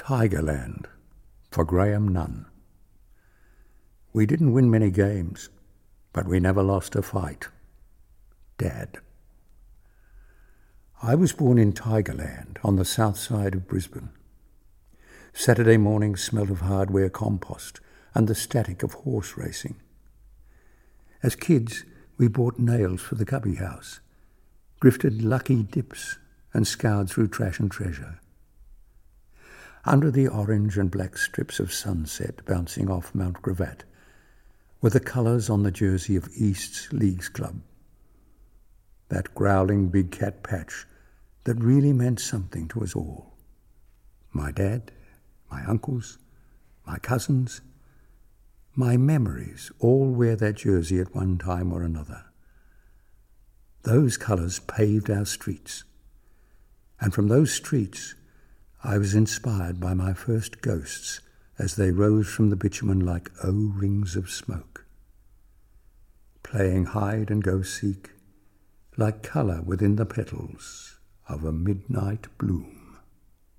Tigerland for Graham Nunn. We didn't win many games, but we never lost a fight. Dad. I was born in Tigerland on the south side of Brisbane. Saturday mornings smelled of hardware compost and the static of horse racing. As kids, we bought nails for the cubby house, grifted lucky dips and scoured through trash and treasure. Under the orange and black strips of sunset bouncing off Mount Gravatt were the colours on the jersey of East's Leagues Club. That growling big cat patch that really meant something to us all. My dad, my uncles, my cousins, my memories all wear that jersey at one time or another. Those colours paved our streets, and from those streets I was inspired by my first ghosts as they rose from the bitumen like O-rings of smoke, playing hide and go seek like colour within the petals of a midnight bloom.